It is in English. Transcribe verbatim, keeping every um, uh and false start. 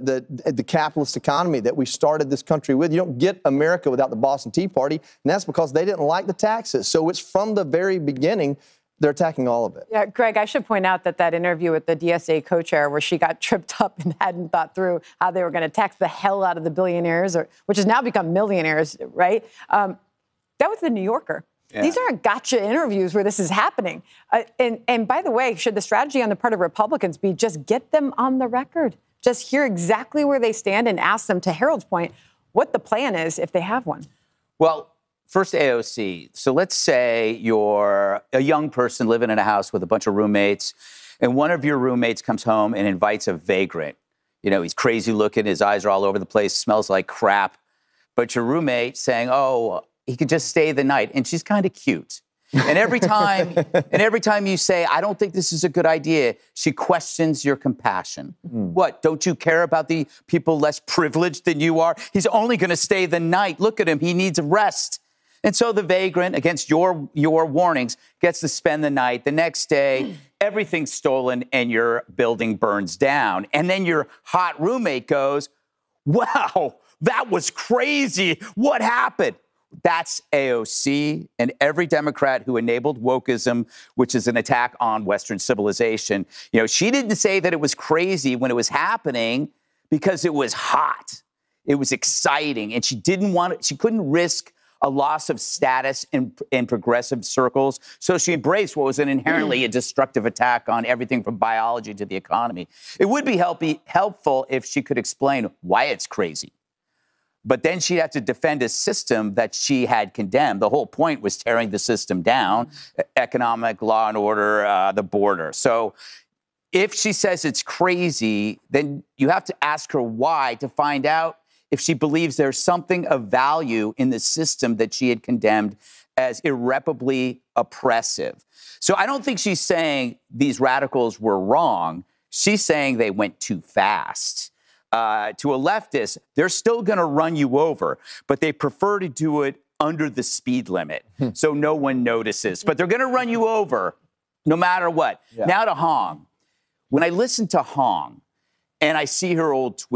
the, the capitalist economy that we started this country with. You don't get America without the Boston Tea Party, and that's because they didn't like the taxes. So it's from the very beginning, they're attacking all of it. Yeah, Greg, I should point out that that interview with the D S A co-chair where she got tripped up and hadn't thought through how they were going to tax the hell out of the billionaires, or which has now become millionaires, right? Um, that was the New Yorker. Yeah. These aren't gotcha interviews where this is happening. Uh, and, and by the way, should the strategy on the part of Republicans be just get them on the record? Just hear exactly where they stand and ask them, to Harold's point, what the plan is if they have one? Well, first A O C. So let's say you're a young person living in a house with a bunch of roommates, and one of your roommates comes home and invites a vagrant. You know, he's crazy looking, his eyes are all over the place, smells like crap. But your roommate saying, oh, he could just stay the night, and she's kind of cute. And every time, and every time you say, I don't think this is a good idea, she questions your compassion. Mm. What, don't you care about the people less privileged than you are? He's only going to stay the night. Look at him, he needs rest. And so the vagrant, against your, your warnings, gets to spend the night. The next day, everything's stolen and your building burns down. And then your hot roommate goes, wow, that was crazy. What happened? That's A O C and every Democrat who enabled wokeism, which is an attack on Western civilization. You know, she didn't say that it was crazy when it was happening because it was hot. It was exciting. And she didn't want it. She couldn't risk a loss of status in, in progressive circles. So she embraced what was an inherently a destructive attack on everything from biology to the economy. It would be help, helpful if she could explain why it's crazy. But then she'd have to defend a system that she had condemned. The whole point was tearing the system down, economic, law and order, uh, the border. So if she says it's crazy, then you have to ask her why to find out if she believes there's something of value in the system that she had condemned as irreparably oppressive. So I don't think she's saying these radicals were wrong. She's saying they went too fast. Uh, to a leftist, they're still going to run you over, but they prefer to do it under the speed limit so no one notices. But they're going to run you over no matter what. Yeah. Now to Hong. When I listen to Hong and I see her old tweets,